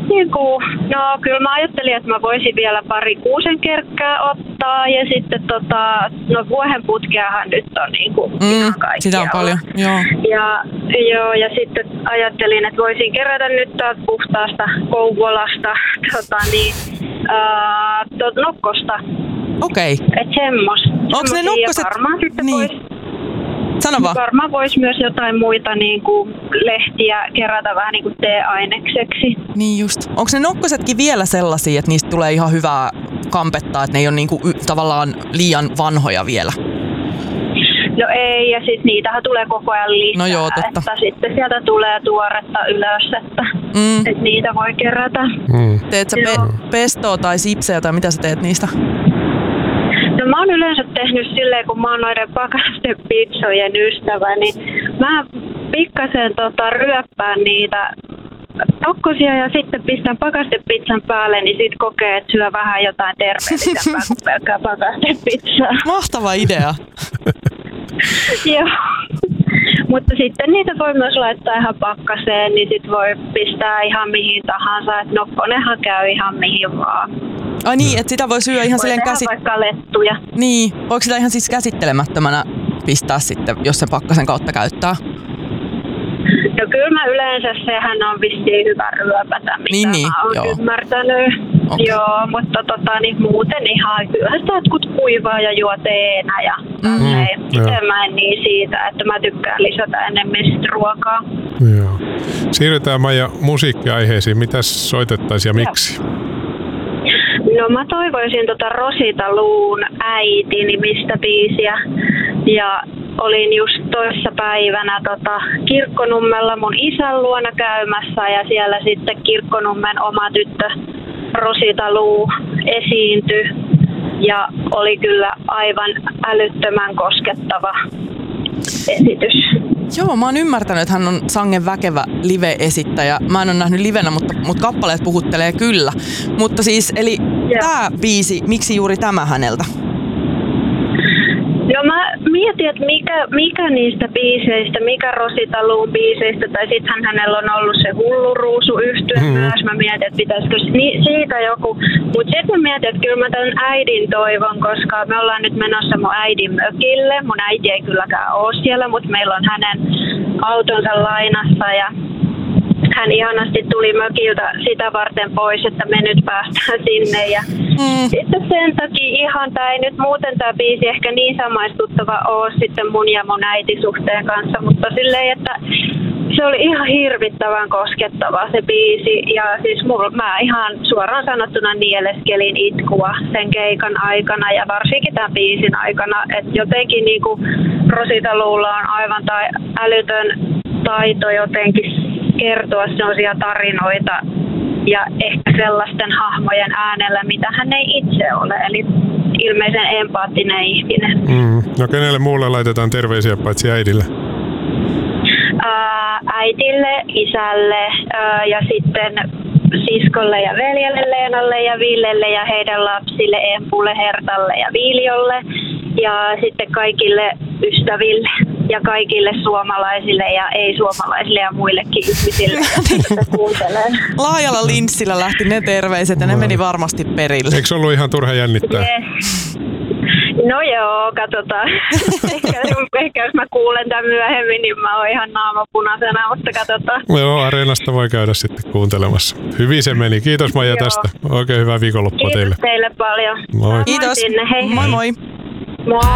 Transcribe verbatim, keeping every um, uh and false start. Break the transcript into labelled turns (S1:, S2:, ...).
S1: niinku, no kyllä mä ajattelin, että mä voisin vielä pari kuusenkerkkää ottaa ja sitten tota, no vuohenputkeahan nyt on niinku
S2: mm,
S1: ihan kaikkialla.
S2: Sitä on paljon, joo.
S1: Ja, joo, ja sitten ajattelin, että voisin kerätä nyt täältä puhtaasta Kouvolasta tota niin, ää, tot, nokkosta.
S2: Okei. Okay.
S1: Että semmos.
S2: Onko ne nokkoset?
S1: Varmaan sitten
S2: niin.
S1: vois,
S2: Sano vaan.
S1: varmaan voisi myös jotain muita niin kuin lehtiä kerätä vähän niin kuin teeainekseksi.
S2: Niin just. Onko ne nokkosetkin vielä sellaisia, että niistä tulee ihan hyvää kampettaa, että ne ei ole niin kuin y- tavallaan liian vanhoja vielä?
S1: No ei, ja siis niitähän tulee koko ajan lisää.
S2: No joo, totta.
S1: Että sitten sieltä tulee tuoretta ylös, että,
S2: mm.
S1: että niitä voi kerätä.
S3: Mm.
S2: Teet sä pe- pestoa tai sipsejä tai mitä sä teet niistä?
S1: No mä oon yleensä tehnyt silleen, kun mä oon noiden pakastepizzojen ystävä, niin mä pikkasen tota, ryöppään niitä nokkosia ja sitten pistän pakastepizzan päälle, niin sit kokee, että syö vähän jotain terveellisempää kuin pelkkää pakastepizzaa.
S2: Mahtava idea.
S1: Joo. Mutta sitten niitä voi myös laittaa ihan pakkaseen, niin sit voi pistää ihan mihin tahansa. Et nokkonenhan käy ihan mihin vaan.
S2: Ai niin, että sitä voi syödä ihan silleen käsit...
S1: vaikka lettuja.
S2: Niin, voiko sitä ihan siis käsittelemättömänä pistää sitten, jos sen pakkasen kautta käyttää?
S1: No kyllä mä yleensä, sehän on vissiin hyvä ryöpätä, mitä
S2: niin, niin,
S1: mä oon
S2: joo.
S1: ymmärtänyt.
S2: Okay.
S1: Joo, mutta tota, niin muuten ihan kyllähän sitä jotkut kuivaa ja juo teenä ja tälleen.
S3: Mm,
S1: Itse mä en niin siitä, että mä tykkään lisätä enemmän sit ruokaa.
S3: Joo. Siirrytään Maija musiikkiaiheisiin. Mitäs soitettaisiin ja miksi?
S1: No mä toivoisin tota Rosita Luun Äiti-nimistä biisiä ja olin just toissa päivänä tota Kirkkonummella mun isän luona käymässä ja siellä sitten Kirkkonummen oma tyttö Rosita Luu esiintyi ja oli kyllä aivan älyttömän koskettava esitys.
S2: Joo, mä oon ymmärtänyt, että hän on sangen väkevä live-esittäjä. Mä en ole nähnyt livenä, mutta, mutta kappaleet puhuttelee kyllä. Mutta siis, eli
S1: ja. Tää
S2: biisi, miksi juuri tämä häneltä?
S1: No mä mietin, että mikä, mikä niistä biiseistä, mikä Rosita Luun biiseistä, tai sittenhän hänellä on ollut se Hulluruusu yhtye mm-hmm. myös. Mä mietin, että pitäisikö siitä joku. Mutta sitten mä mietin, että kyllä mä tämän äidin toivon, koska me ollaan nyt menossa mun äidin mökille. Mun äiti ei kylläkään ole siellä, mutta meillä on hänen autonsa lainassa ja hän ihanasti tuli mökiltä sitä varten pois, että me nyt päästään sinne. Ja mm. sitten sen takia ihan, tämä ei nyt muuten tämä biisi ehkä niin samaistuttava ole sitten mun ja mun äitisuhteen kanssa, mutta silleen, että se oli ihan hirvittävän koskettava se biisi. Ja siis mulla, mä ihan suoraan sanottuna nieleskelin itkua sen keikan aikana ja varsinkin tämän biisin aikana. Että jotenkin niin kuin Rosita Luulla on aivan tai älytön taito jotenkin kertoa sellaisia tarinoita ja ehkä sellaisten hahmojen äänellä, mitä hän ei itse ole. Eli ilmeisen empaattinen ihminen.
S3: Mm. No kenelle muulle laitetaan terveisiä paitsi äidille?
S1: Ää, äidille, isälle ää, ja sitten siskolle ja veljelle, Leenalle ja Villelle ja heidän lapsille, Empulle, Hertalle ja Viljolle. Ja sitten kaikille ystäville ja kaikille suomalaisille ja ei-suomalaisille ja muillekin ihmisille, jotka kuuntelee.
S2: Laajalla linssillä lähti ne terveiset ja ne meni varmasti perille.
S3: Eikö ollut ihan turha jännittää?
S1: Yes. No joo, katsotaan. ehkä, ehkä jos mä kuulen tämän myöhemmin, niin mä oon ihan naamapunaisena, mutta katsotaan.
S3: Joo, Areenasta voi käydä sitten kuuntelemassa. Hyvin se meni. Kiitos Maija tästä. Oikein hyvää viikonloppua teille.
S1: Kiitos teille paljon.
S3: Moi.
S2: Kiitos.
S1: Sinne. Hei, hei.
S2: Moi moi.
S1: Moi.